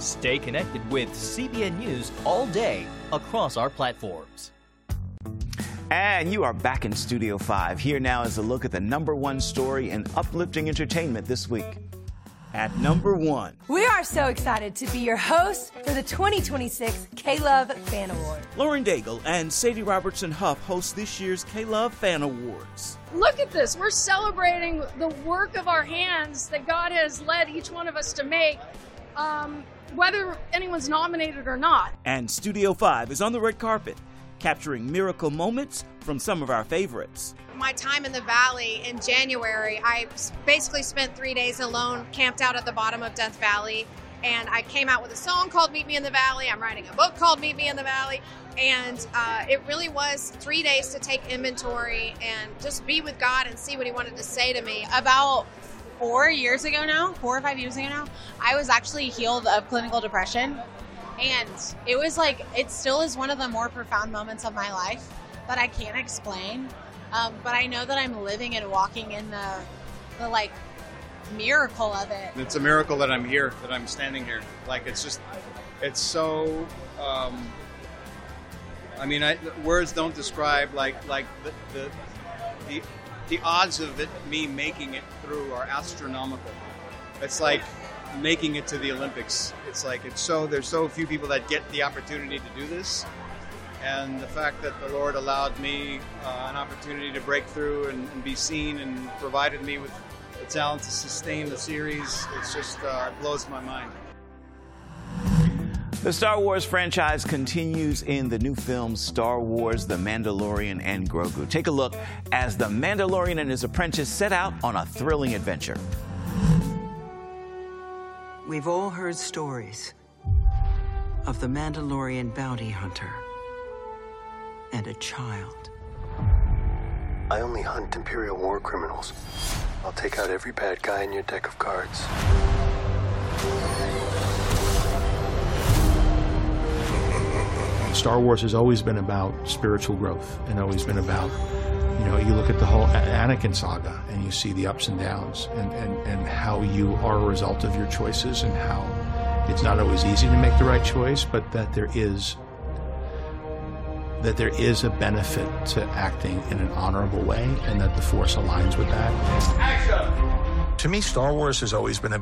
Stay connected with CBN News all day across our platforms. And you are back in Studio 5. Here now is a look at the #1 story in uplifting entertainment this week. At number 1. We are so excited to be your hosts for the 2026 K-Love Fan Awards. Lauren Daigle and Sadie Robertson Huff host this year's K-Love Fan Awards. Look at this. We're celebrating the work of our hands that God has led each one of us to make, whether anyone's nominated or not. And Studio 5 is on the red carpet, capturing miracle moments from some of our favorites. My time in the Valley in January, I basically spent 3 days alone, camped out at the bottom of Death Valley, and I came out with a song called Meet Me in the Valley. I'm writing a book called Meet Me in the Valley, and it really was 3 days to take inventory and just be with God and see what He wanted to say to me. About 4 years ago now, 4 or 5 years ago now, I was actually healed of clinical depression, and it was like, it still is one of the more profound moments of my life that I can't explain. But I know that I'm living and walking in the like miracle of it. It's a miracle that I'm here, that I'm standing here. Like, it's just, it's so, I mean, words don't describe like the odds of it, me making it through are astronomical. It's like making it to the Olympics. It's like, there's so few people that get the opportunity to do this. And the fact that the Lord allowed me an opportunity to break through and be seen and provided me with the talent to sustain the series, it's just, it blows my mind. The Star Wars franchise continues in the new films Star Wars, The Mandalorian, and Grogu. Take a look as the Mandalorian and his apprentice set out on a thrilling adventure. We've all heard stories of the Mandalorian bounty hunter and a child. I only hunt Imperial war criminals. I'll take out every bad guy in your deck of cards. Star Wars has always been about spiritual growth and always been about, you know, you look at the whole Anakin saga and you see the ups and downs and how you are a result of your choices and how it's not always easy to make the right choice, but that there is a benefit to acting in an honorable way and that the Force aligns with that. To me, Star Wars has always been